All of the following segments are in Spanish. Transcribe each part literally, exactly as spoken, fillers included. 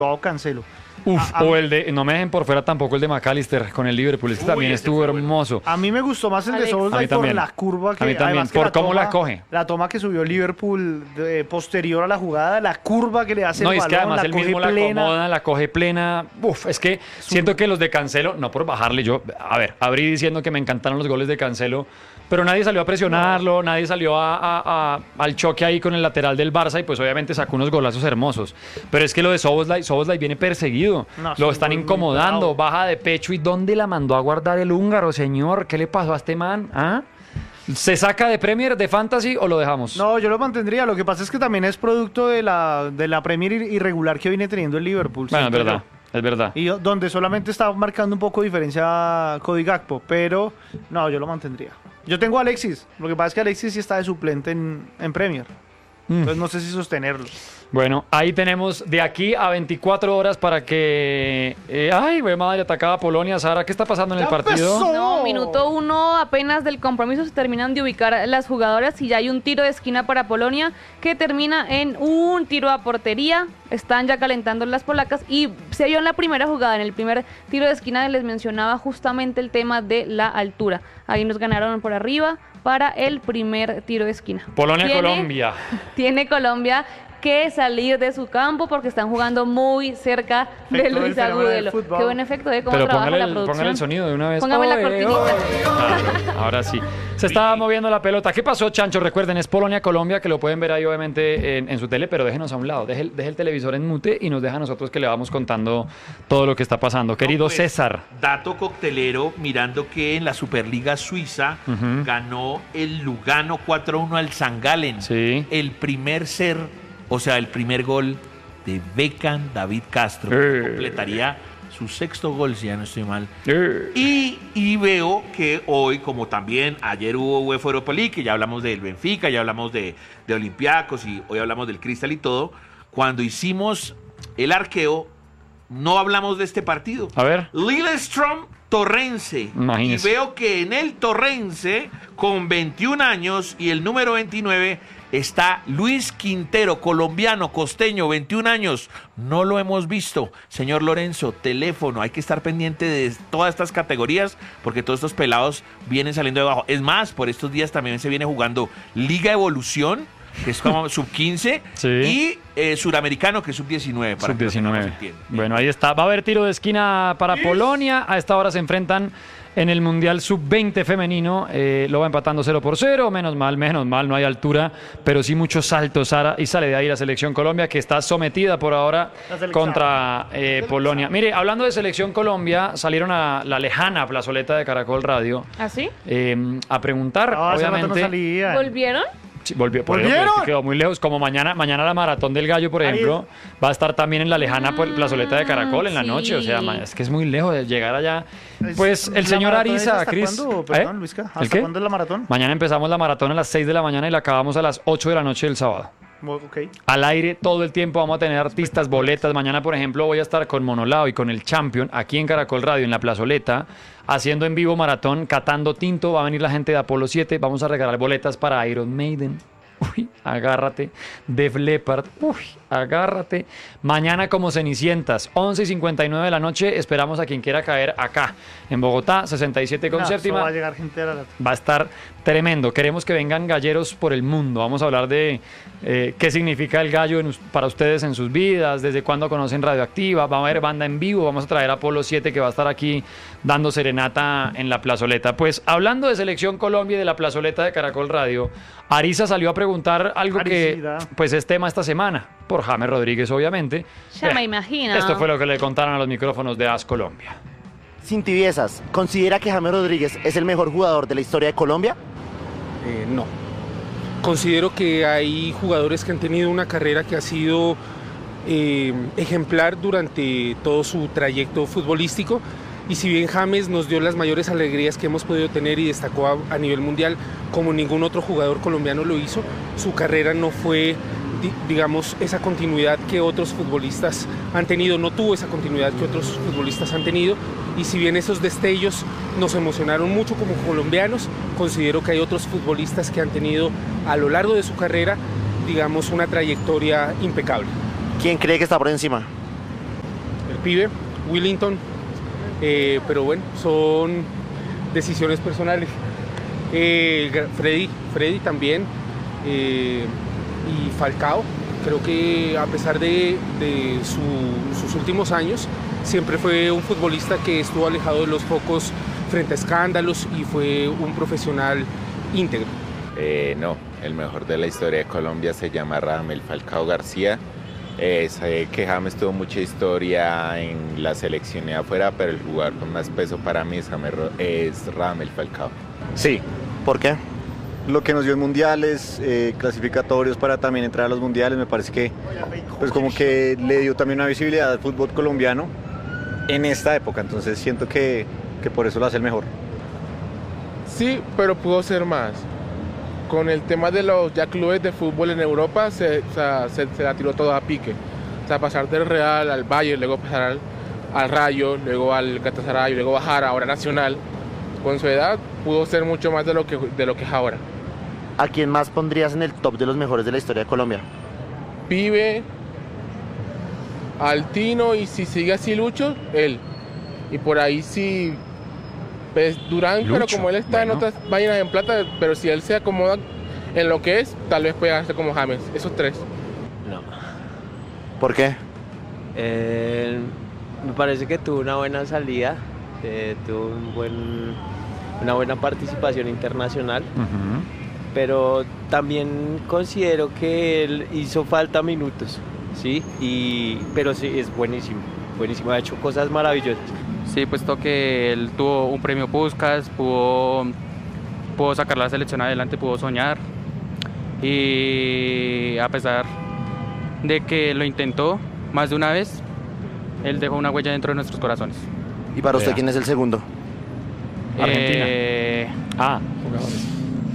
Cancelo. Uf, a, a o el de, no me dejen por fuera tampoco el de McAllister con el Liverpool, este Uy, también ese estuvo fue bueno. hermoso. A mí me gustó más el de Alex. A mí Szoboszlai por también. la curva que A mí también, además que por cómo la coge. La toma que subió Liverpool de, posterior a la jugada, la curva que le hace No, el y es que balón, además la él coge mismo la plena. acomoda, la coge plena. Uf, es que siento que los de Cancelo, no por bajarle yo, a ver, abrí diciendo que me encantaron los goles de Cancelo, pero nadie salió a presionarlo, no. nadie salió a, a, a, al choque ahí con el lateral del Barça y pues obviamente sacó unos golazos hermosos. Pero es que lo de Szoboszlai, Szoboszlai viene perseguido, No, lo sí, están muy, muy incomodando, bravo. baja de pecho. ¿Y dónde la mandó a guardar el húngaro, señor? ¿Qué le pasó a este man? ¿Ah? ¿Se saca de Premier, de Fantasy o lo dejamos? No, yo lo mantendría. Lo que pasa es que también es producto de la, de la Premier irregular que viene teniendo el Liverpool. Bueno, es siento verdad, yo. es verdad. Y donde solamente está marcando un poco de diferencia Cody Gakpo, pero no, yo lo mantendría. Yo tengo a Alexis, lo que pasa es que Alexis sí está de suplente en, en Premier. Mm. Entonces no sé si sostenerlo. Bueno, ahí tenemos de aquí a veinticuatro horas para que... Eh, ay, güey, madre, atacaba a Polonia. Sara, ¿qué está pasando en el ¡Ya partido? empezó! No, minuto uno apenas del compromiso se terminan de ubicar las jugadoras y ya hay un tiro de esquina para Polonia que termina en un tiro a portería. Están ya calentando las polacas y se vio en la primera jugada, en el primer tiro de esquina les mencionaba justamente el tema de la altura. Ahí nos ganaron por arriba para el primer tiro de esquina. Polonia-Colombia. Tiene Colombia que salir de su campo porque están jugando muy cerca de Efecto del Luis fenómeno del Agudelo. fútbol. Qué buen efecto de cómo Pero trabaja póngale la el, producción. póngale el sonido de una vez. Póngame la Oye, cortinita. oye. Ah, ahora sí. Se estaba moviendo la pelota. ¿Qué pasó, Chancho? Recuerden, es Polonia-Colombia, que lo pueden ver ahí obviamente en, en su tele, pero déjenos a un lado. Deje, deje el televisor en mute y nos deja a nosotros que le vamos contando todo lo que está pasando. Querido No, pues, César. Dato coctelero, mirando que en la Superliga Suiza Ujú. ganó el Lugano cuatro uno al San Gallen. Sí. El primer ser, o sea, el primer gol de Beckham David Castro. Eh. Completaría su sexto gol, si ya no estoy mal. Eh. Y, y veo que hoy, como también ayer hubo UEFA Europa League, que ya hablamos del Benfica, ya hablamos de, de Olympiacos y hoy hablamos del Crystal y todo, cuando hicimos el arqueo, no hablamos de este partido. A ver. Lillestrøm Torrense. Imagínese. Y veo que en el Torrense, con veintiún años y el número veintinueve, está Luis Quintero, colombiano, costeño, veintiún años. No lo hemos visto. Señor Lorenzo, teléfono. Hay que estar pendiente de todas estas categorías porque todos estos pelados vienen saliendo de abajo. Es más, por estos días también se viene jugando Liga Evolución, que es como sub quince, Sí. y eh, Suramericano, que es sub diecinueve. Para sub que lo tengamos diecinueve. en tienda. Bueno, ahí está. Va a haber tiro de esquina para Polonia. A esta hora se enfrentan en el Mundial sub veinte femenino. Eh, lo va empatando cero por cero. Menos mal, menos mal. No hay altura, pero sí muchos saltos, Sara. Y sale de ahí la selección Colombia, que está sometida por ahora La selección. contra eh, Polonia. Mire, hablando de selección Colombia, salieron a la lejana plazoleta de Caracol Radio ¿Así? eh, a preguntar, No, hace rato no obviamente. salía. ¿Volvieron? Sí, volvió, por eso, ¿Volvieron? pues, quedó muy lejos. Como mañana, mañana la maratón del gallo, por Ahí ejemplo, va a estar también en la lejana pues, plazoleta de Caracol en la sí. noche. O sea, ma- es que es muy lejos de llegar allá. Es- Pues el ¿la señor maratón es Ariza, hasta Cris. cuándo? ¿Eh? Perdón, Luisca, ¿hasta ¿El qué? cuándo es la maratón? Mañana empezamos la maratón a las seis de la mañana y la acabamos a las ocho de la noche del sábado. Ok. Al aire todo el tiempo vamos a tener artistas, boletas. Mañana, por ejemplo, voy a estar con Monolao y con el Champion aquí en Caracol Radio, en la plazoleta, haciendo en vivo maratón, catando tinto. Va a venir la gente de Apolo siete. Vamos a regalar boletas para Iron Maiden. Uy, agárrate. Def Leppard. Uy, agárrate. Mañana como Cenicientas, once y cincuenta y nueve de la noche. Esperamos a quien quiera caer acá, en Bogotá, sesenta y siete con No, eso séptima. va a llegar gente a la... Va a estar tremendo. Queremos que vengan galleros por el mundo. Vamos a hablar de eh, qué significa el gallo en us- para ustedes en sus vidas, desde cuándo conocen Radioactiva. Va a haber banda en vivo. Vamos a traer a Apolo siete, que va a estar aquí dando serenata en la plazoleta. Pues hablando de Selección Colombia y de la plazoleta de Caracol Radio, Ariza salió a preguntar algo Aricida. que pues es tema esta semana, por James Rodríguez, obviamente. Ya Eh, me imagino. Esto fue lo que le contaron a los micrófonos de As Colombia. Sin tibiezas, ¿considera que James Rodríguez es el mejor jugador de la historia de Colombia? Eh, no. Considero que hay jugadores que han tenido una carrera que ha sido eh, ejemplar durante todo su trayecto futbolístico, y si bien James nos dio las mayores alegrías que hemos podido tener y destacó a, a nivel mundial como ningún otro jugador colombiano lo hizo, su carrera no fue, di- digamos, esa continuidad que otros futbolistas han tenido, no tuvo esa continuidad que otros futbolistas han tenido, y si bien esos destellos nos emocionaron mucho como colombianos, considero que hay otros futbolistas que han tenido a lo largo de su carrera, digamos, una trayectoria impecable. ¿Quién cree que está por encima? pibe, Willington, eh, pero bueno, son decisiones personales. Eh, Freddy, Freddy también, eh, y Falcao, creo que a pesar de, de su, sus últimos años, siempre fue un futbolista que estuvo alejado de los focos frente a escándalos y fue un profesional íntegro. Eh, no, el mejor de la historia de Colombia se llama Radamel Falcao García. Eh, sé que James tuvo mucha historia en la selección y afuera, pero el jugador con más peso para mí es, James, es Radamel Falcao. Sí. ¿Por qué? Lo que nos dio en mundiales, eh, clasificatorios para también entrar a los mundiales, me parece que pues como que le dio también una visibilidad al fútbol colombiano en esta época, entonces siento que, que por eso lo hace el mejor. Sí, pero pudo ser más. Con el tema de los ya clubes de fútbol en Europa, se, o sea, se, se la tiró todo a pique. O sea, pasar del Real al Bayern, luego pasar al, al Rayo, luego al Galatasaray, luego bajar ahora Nacional. Con su edad pudo ser mucho más de lo que, de lo que es ahora. ¿A quién más pondrías en el top de los mejores de la historia de Colombia? Pibe, Altino, y si sigue así Lucho, él. Y por ahí sí, pues Durán, Lucho, pero como él está bueno. en otras vainas en plata, pero si él se acomoda en lo que es, tal vez pueda hacer como James, esos tres. No. ¿Por qué? Eh, me parece que tuvo una buena salida, eh, tuvo un buen, una buena participación internacional, Ujú. pero también considero que él hizo falta minutos, ¿sí? Y, pero sí, es buenísimo, buenísimo, ha hecho cosas maravillosas. Sí, puesto que él tuvo un premio Puskás, pudo, pudo sacar la selección adelante, pudo soñar, y a pesar de que lo intentó más de una vez, él dejó una huella dentro de nuestros corazones. ¿Y para usted Vea. quién es el segundo? Argentina. Eh, Ah, jugadores.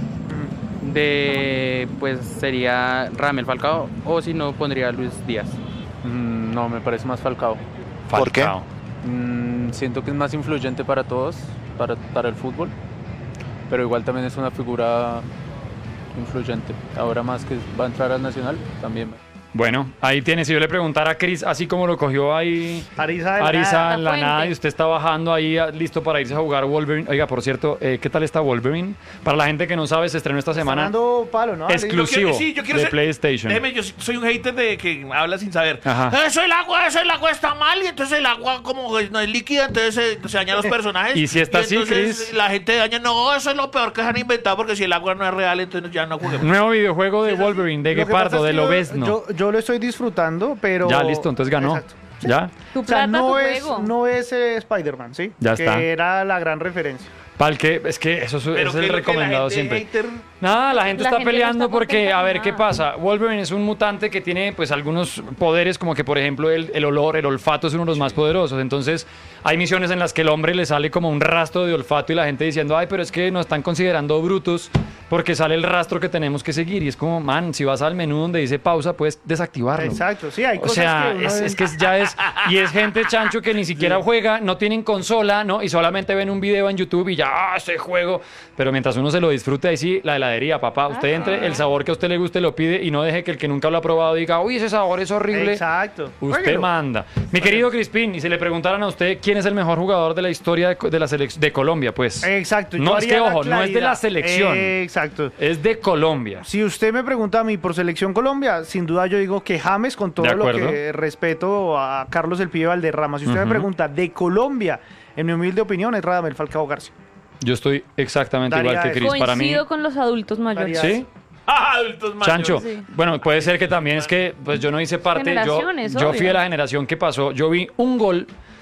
de, pues sería Radamel Falcao, o si no, pondría a Luis Díaz. Mm, no, me parece más Falcao. ¿Por qué? Falcao. Mm, siento que es más influyente para todos, para, para el fútbol, pero igual también es una figura influyente. Ahora más que va a entrar al Nacional, también. Bueno, ahí tiene. Si yo le preguntara a Chris, así como lo cogió ahí Arisa de la Arisa nada. en la La nada fuente. y usted está bajando ahí a- listo para irse a jugar Wolverine. Oiga, por cierto, eh, ¿qué tal está Wolverine? Para la gente que no sabe, se estrenó esta Está semana dando palo, ¿no? exclusivo Sí, yo quiero de ser- PlayStation. Déjeme, yo soy un hater de que habla sin saber. Ajá. Eso el agua, eso el agua está mal, y entonces el agua como que no es líquida, entonces se, se dañan los personajes. Y si está así, entonces Chris. la gente daña, no, eso es lo peor que se han inventado, porque si el agua no es real, entonces ya no juguemos. Nuevo videojuego de Wolverine, de Lo que pasa Guepardo, es de que yo- Lobezno. Yo, yo lo estoy disfrutando, pero... Ya, listo, entonces ganó. Exacto. ¿Ya? Tu O sea, plata, no tu es, juego. no es eh, Spider-Man, ¿sí? Ya que está. era la gran referencia. Para el que, es que eso es, Pero es que el lo que la recomendado gente siempre. hater- Nada, la gente La está gente no peleando está porque, contenta a con ver, ¿qué nada. pasa? Wolverine es un mutante que tiene, pues, algunos poderes, como que, por ejemplo, el, el olor, el olfato es uno de los más poderosos. Entonces, hay misiones en las que el hombre le sale como un rastro de olfato y la gente diciendo, ay, pero es que nos están considerando brutos porque sale el rastro que tenemos que seguir. Y es como, man, si vas al menú donde dice pausa, puedes desactivarlo. Exacto, sí, hay O cosas sea, que uno es, ve- es que ya es. Y es gente chancho que ni siquiera juega, no tienen consola, ¿no? Y solamente ven un video en YouTube y ya, ¡ah, ese juego! Pero mientras uno se lo disfrute, ahí sí, la heladería, papá. Usted entre, el sabor que a usted le guste lo pide y no deje que el que nunca lo ha probado diga, uy, ese sabor es horrible. Exacto. Usted Jueguelo. manda. Mi querido Crispín, y si le preguntaran a usted quién es el mejor jugador de la historia de, co- de la selec- de Colombia, pues. Exacto. yo No, es haría que, la ojo, no es de la claridad. selección. Eh, exacto. Es de Colombia. Si usted me pregunta a mí por Selección Colombia, sin duda yo digo que James, con todo De lo acuerdo. que respeto a Carlos El Pibe Valderrama. Si usted Ujú. me pregunta de Colombia, en mi humilde opinión, es Radamel Falcao García. Yo estoy exactamente Daría igual que eso. Cris. Para mí. Coincido con los adultos mayores. Daría ¿Sí? Ah, adultos mayores. Chancho, Sí. bueno, puede ser que también es que pues yo no hice parte, yo, Generaciones, yo fui obvio. de la generación que pasó, yo vi un gol,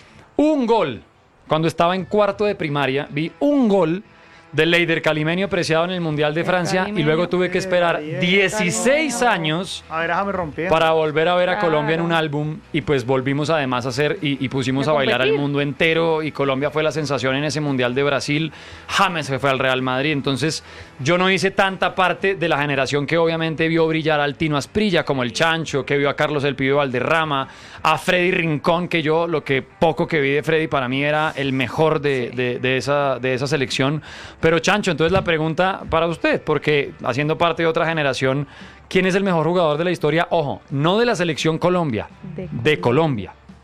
un gol, cuando estaba en cuarto de primaria, vi un gol de Leider Calimenio Preciado en el Mundial de De Francia y Calimenio. luego tuve que esperar Leider dieciséis Calimenio. años A ver, déjame romper. para volver a ver a Claro. Colombia en un álbum y pues volvimos además a hacer y, y pusimos A a bailar al competir. mundo entero y Colombia fue la sensación en ese Mundial de Brasil. James se fue al Real Madrid, entonces yo no hice tanta parte de la generación que obviamente vio brillar al Tino Asprilla como el Chancho, que vio a Carlos El Pibe Valderrama, a Freddy Rincón, que yo lo que poco que vi de Freddy para mí era el mejor de, de- de esa, de esa selección. Pero Chancho, entonces la pregunta para usted, porque haciendo parte de otra generación, ¿quién es el mejor jugador de la historia? Ojo, no de la selección Colombia, De de Colombia.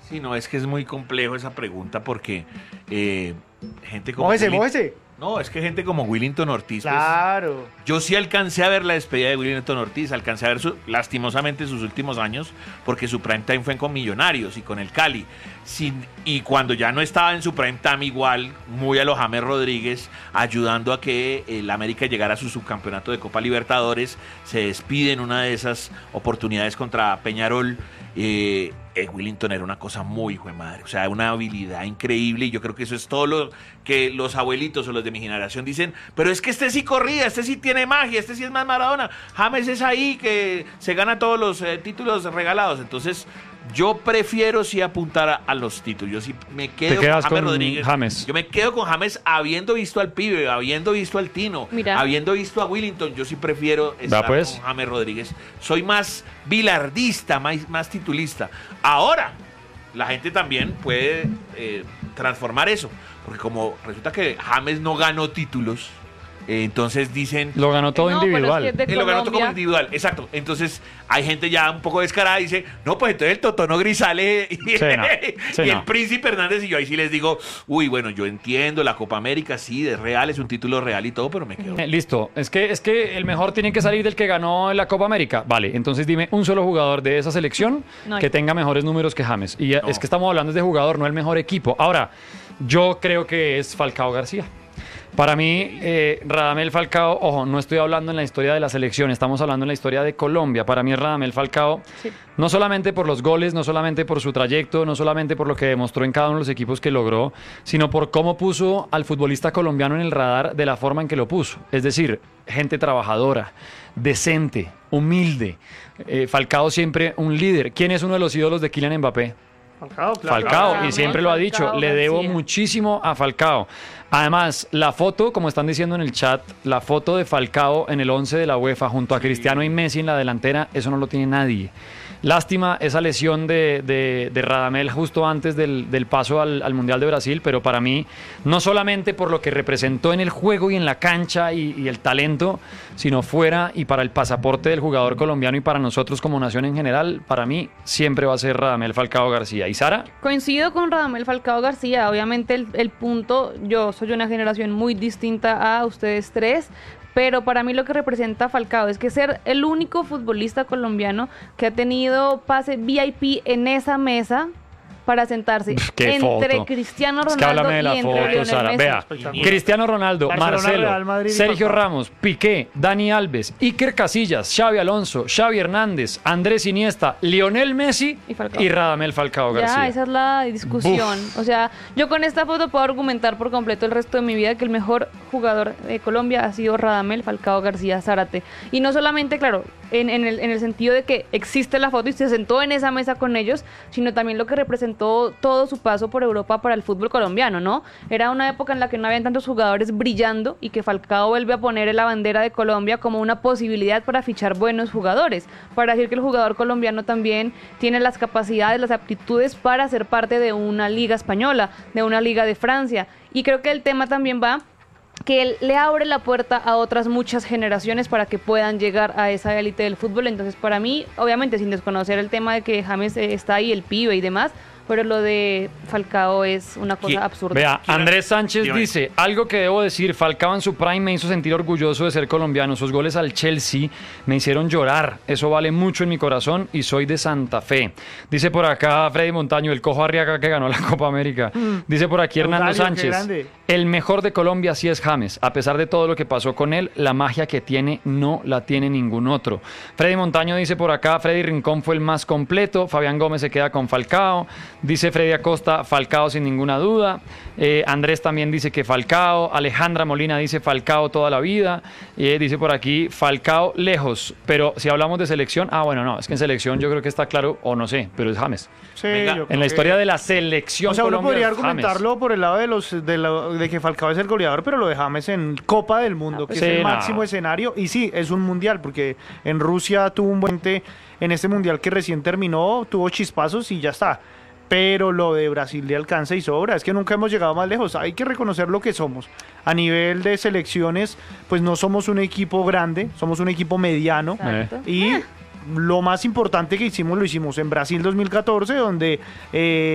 Sí, no, es que es muy complejo esa pregunta porque eh, gente como... Mójese, Willy- mójese. No, es que gente como Willington Ortiz... pues, Claro. yo sí alcancé a ver la despedida de Willington Ortiz, alcancé a ver su- lastimosamente sus últimos años, porque su prime time fue con Millonarios y con el Cali. Sin, y cuando ya no estaba en su prime time igual, muy a lo James Rodríguez, ayudando a que el América llegara a su subcampeonato de Copa Libertadores, se despide en una de esas oportunidades contra Peñarol. Eh, eh, Willington era una cosa muy hijo de madre, o sea, una habilidad increíble, y yo creo que eso es todo lo que los abuelitos o los de mi generación dicen, pero es que este sí corría, este sí tiene magia, este sí es más Maradona. James es ahí que se gana todos los eh, títulos regalados. Entonces yo prefiero sí apuntar a, a los títulos. Yo sí me quedo Te quedas con James con Rodríguez. James. Yo me quedo con James habiendo visto al pibe, habiendo visto al Tino, Mira. habiendo visto a Willington. Yo sí prefiero Va, estar pues. con James Rodríguez. Soy más bilardista, más, más titulista. Ahora, la gente también puede eh, transformar eso, porque como resulta que James no ganó títulos, eh, entonces dicen... Lo ganó todo No, pero individual. es que de Él lo ganó todo como Colombia. individual, exacto. Entonces hay gente ya un poco descarada y dice, no, pues entonces el Totono Grisales y, Sí, no. Sí, y el no. Príncipe Hernández, y yo ahí sí les digo, uy, bueno, yo entiendo, la Copa América sí, es real, es un título real y todo, pero me quedo. Eh, listo, es que, es que el mejor tiene que salir del que ganó en la Copa América. Vale, entonces dime un solo jugador de esa selección No hay. que tenga mejores números que James. Y es que estamos hablando de jugador, no el mejor equipo. Ahora, yo creo que es Falcao García. Para mí, eh, Radamel Falcao, ojo, no estoy hablando en la historia de la selección, estamos hablando en la historia de Colombia. Para mí, Radamel Falcao, Sí. no solamente por los goles, no solamente por su trayecto, no solamente por lo que demostró en cada uno de los equipos que logró, sino por cómo puso al futbolista colombiano en el radar de la forma en que lo puso. Es decir, gente trabajadora, decente, humilde. Eh, Falcao siempre un líder. ¿Quién es uno de los ídolos de Kylian Mbappé? Falcao, claro. Falcao, Falcao, y siempre lo ha dicho, Falcao le debo García. muchísimo a Falcao. Además, la foto, como están diciendo en el chat, la foto de Falcao en el once de la UEFA junto a Cristiano y Messi en la delantera, eso no lo tiene nadie. Lástima esa lesión de, de, de Radamel justo antes del, del paso al, al Mundial de Brasil, pero para mí, no solamente por lo que representó en el juego y en la cancha y, y el talento, sino fuera y para el pasaporte del jugador colombiano y para nosotros como nación en general, para mí siempre va a ser Radamel Falcao García. ¿Y Sara? Coincido con Radamel Falcao García. Obviamente el, el punto, yo soy una generación muy distinta a ustedes tres, pero para mí lo que representa Falcao es que ser el único futbolista colombiano que ha tenido pase V I P en esa mesa para sentarse Qué entre foto. Cristiano Es que Ronaldo háblame de la y entre foto, Lionel Sara. Messi. Vea, Cristiano Ronaldo, Barcelona, Marcelo, Real Madrid y Sergio Falcao. Ramos, Piqué, Dani Alves, Iker Casillas, Xavi Alonso, Xavi Hernández, Andrés Iniesta, Lionel Messi Y Falcao. y Radamel Falcao Ya, García. esa es la discusión. O sea, yo con esta foto puedo argumentar por completo el resto de mi vida que el mejor jugador de Colombia ha sido Radamel Falcao García Zárate. Y no solamente, claro, en, en el, en el sentido de que existe la foto y se sentó en esa mesa con ellos, sino también lo que representó todo su paso por Europa para el fútbol colombiano, ¿no? Era una época en la que no habían tantos jugadores brillando y que Falcao vuelve a poner la bandera de Colombia como una posibilidad para fichar buenos jugadores, para decir que el jugador colombiano también tiene las capacidades, las aptitudes para ser parte de una liga española, de una liga de Francia. Y creo que el tema también va que él le abre la puerta a otras muchas generaciones para que puedan llegar a esa élite del fútbol. Entonces, para mí, obviamente, sin desconocer el tema de que James eh, está ahí, el pibe y demás, pero lo de Falcao es una cosa ¿Quién? absurda. Vea, Andrés Sánchez Dígame. dice, algo que debo decir, Falcao en su prime me hizo sentir orgulloso de ser colombiano, sus goles al Chelsea me hicieron llorar, eso vale mucho en mi corazón y soy de Santa Fe. Dice por acá Freddy Montaño, el cojo Arriaga que ganó la Copa América. Dice por aquí Hernando Eulalio, qué Sánchez, grande. el mejor de Colombia sí es James, a pesar de todo lo que pasó con él, la magia que tiene no la tiene ningún otro. Freddy Montaño dice por acá, Freddy Rincón fue el más completo, Fabián Gómez se queda con Falcao, dice Freddy Acosta, Falcao sin ninguna duda. Eh, Andrés también dice que Falcao. Alejandra Molina dice Falcao toda la vida. Eh, dice por aquí Falcao lejos. Pero si hablamos de selección, ah, bueno, no, es que en selección yo creo que está claro, o no sé, pero es James. Sí, Venga, yo En creo la que- historia de la selección O sea, uno Colombia podría es James. argumentarlo por el lado de los de, la- de que Falcao es el goleador, pero lo de James en Copa del Mundo, que Sí, es el no. máximo escenario. Y sí, es un mundial, porque en Rusia tuvo un buen te- en este mundial que recién terminó, tuvo chispazos y ya está. Pero lo de Brasil le alcanza y sobra. Es que nunca hemos llegado más lejos. Hay que reconocer lo que somos. A nivel de selecciones, pues no somos un equipo grande, somos un equipo mediano. Exacto. Y lo más importante que hicimos, lo hicimos en Brasil dos mil catorce, donde eh,